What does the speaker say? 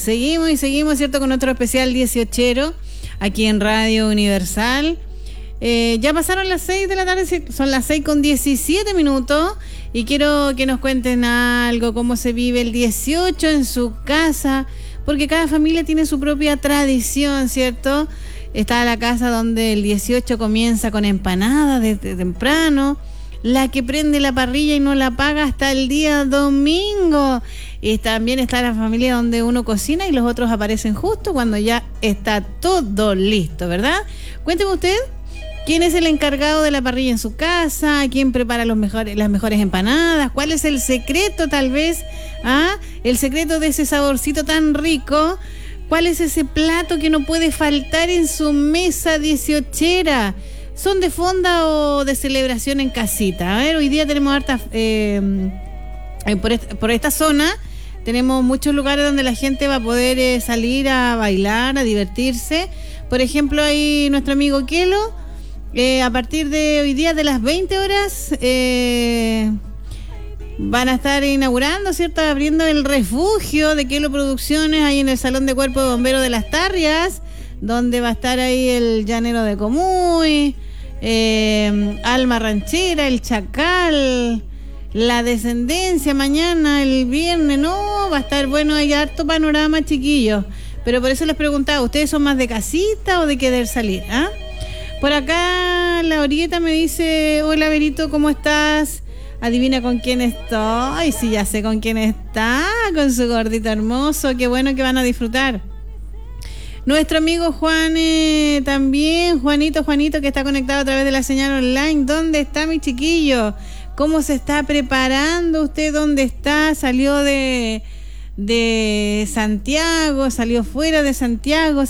Seguimos, ¿cierto? Con otro especial 18ero aquí en Radio Universal. Ya pasaron las 6 de la tarde, son las 6:17 y quiero que nos cuenten algo, cómo se vive el 18 en su casa, porque cada familia tiene su propia tradición, ¿cierto? Está la casa donde el 18 comienza con empanadas desde temprano, la que prende la parrilla y no la apaga hasta el día domingo. Y también está la familia donde uno cocina y los otros aparecen justo cuando ya está todo listo, ¿verdad? Cuénteme usted, ¿quién es el encargado de la parrilla en su casa? ¿Quién prepara las mejores empanadas? ¿Cuál es el secreto, tal vez? El secreto de ese saborcito tan rico. ¿Cuál es ese plato que no puede faltar en su mesa 18era? ¿Son de fonda o de celebración en casita? A ver, hoy día tenemos hartas... por esta zona tenemos muchos lugares donde la gente va a poder salir a bailar, a divertirse. Por ejemplo, hay nuestro amigo Kelo. A partir de hoy día de las 20 horas van a estar inaugurando, ¿cierto? Abriendo el refugio de Kelo Producciones ahí en el Salón de Cuerpo de Bomberos de Las Tarrias, donde va a estar ahí el Llanero de Comuy, Alma Ranchera, el Chacal, la Descendencia mañana, el viernes. No, va a estar bueno, hay harto panorama, chiquillos. Pero por eso les preguntaba, ¿ustedes son más de casita o de querer salir? Por acá la Orieta me dice: hola Berito, ¿cómo estás? Adivina con quién estoy. Sí, ya sé con quién está, con su gordito hermoso. Qué bueno que van a disfrutar. Nuestro amigo Juan también, Juanito, que está conectado a través de la señal online. ¿Dónde está mi chiquillo? ¿Cómo se está preparando usted? ¿Dónde está? Salió de Santiago, salió fuera de Santiago.